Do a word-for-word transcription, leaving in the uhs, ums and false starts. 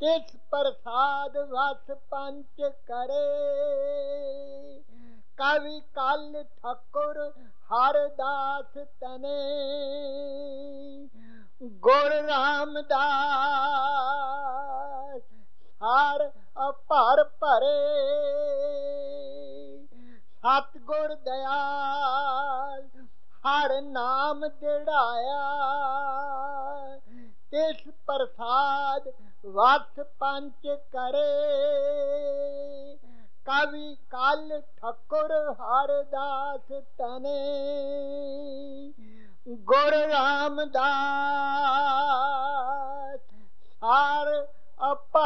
ਤਿਸ ਪ੍ਰਸਾਦ ਵਸ ਪੰਚ ਕਰੇ। ਕਵੀ ਕਲ ਠਾਕੁਰ ਹਰਦਾਸ ਤਨੇ। ਗੁਰ ਰਾਮਦਾਸ ਹਰ ਅਭਰ ਭਰੇ। ਸਤਿਗੁਰ ਦਇਆਲ ਹਰ ਨਾਮ ਦਿੜਾਇਆ। ਤਿਸ ਪ੍ਰਸਾਦ ਵਸ ਪੰਚ ਕਰੇ। ਕਵੀ ਕਲ ਠਾਕੁਰ ਹਰਦਾਸ ਤਨੇ। ਗੁਰ ਰਾਮਦਾਸ ਹਰ ਅਭਰ